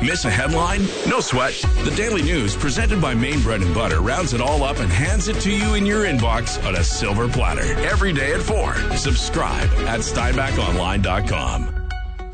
Miss a headline? No sweat. The Daily News, presented by Maine Bread and Butter, rounds it all up and hands it to you in your inbox on a silver platter. Every day at 4. Subscribe at SteinbachOnline.com.